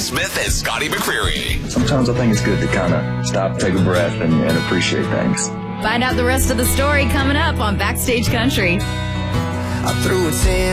Smith and Scotty McCreery. Sometimes I think it's good to kind of stop, take a breath, and appreciate things. Find out the rest of the story coming up on Backstage Country. I threw a 10